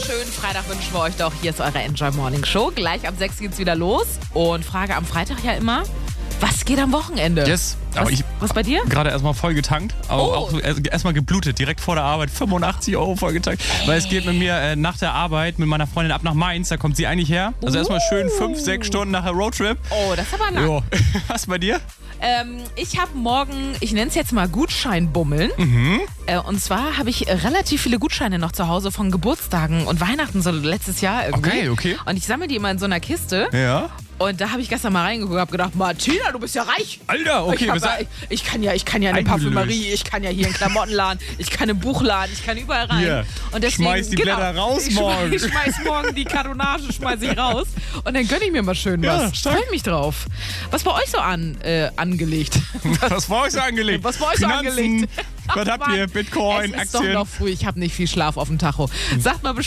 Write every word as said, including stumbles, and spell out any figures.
schönen Freitag wünschen wir euch doch. Hier ist eure Enjoy Morning Show. Gleich ab sechs geht's wieder los. Und Frage am Freitag ja immer, was geht am Wochenende? Yes. Was, Aber ich was bei dir? Gerade erstmal voll getankt. Aber Oh. auch erstmal geblutet, direkt vor der Arbeit. fünfundachtzig Euro voll getankt. Weil es geht mit mir äh, nach der Arbeit mit meiner Freundin ab nach Mainz. Da kommt sie eigentlich her. Also Uh. erstmal schön fünf, sechs Stunden nachher Roadtrip. Oh, das ist aber lang. Jo. Was bei dir? Ähm, ich habe morgen, ich nenne es jetzt mal Gutscheinbummeln. Mhm. Äh, und zwar habe ich relativ viele Gutscheine noch zu Hause von Geburtstagen und Weihnachten, so letztes Jahr irgendwie. Okay, okay. Und ich sammle die immer in so einer Kiste. Ja. Und da habe ich gestern mal reingeguckt und habe gedacht, Martina, du bist ja reich. Alter, okay. ich, hab, was- ja- ich, ich, kann ja, ich kann ja eine Eingelöst. Parfümerie, ich kann ja hier einen Klamottenladen, ich kann einen Buchladen, ich kann überall rein. Hier, Und deswegen, schmeiß die genau, Blätter raus ich morgen. Schmeiß, ich schmeiß morgen die Kartonage, schmeiß ich raus. Und dann gönne ich mir mal schön Ja, was. stark. Freue mich drauf. Was bei euch so an, äh, angelegt? Was war euch so angelegt? Was war euch so Finanzen, angelegt? Was habt Mann, ihr? Bitcoin, es ist Aktien? doch noch früh, ich habe nicht viel Schlaf auf dem Tacho. Sagt mal Bescheid.